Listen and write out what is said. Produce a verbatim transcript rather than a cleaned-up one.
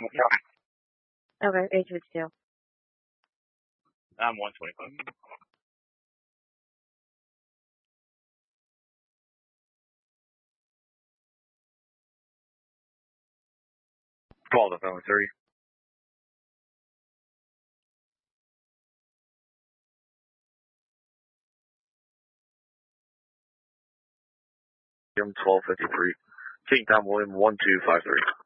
Okay, age of steel. I'm one twenty-five. Call the phone, thirty. twelve fifty-three. King Tom William, one two five three.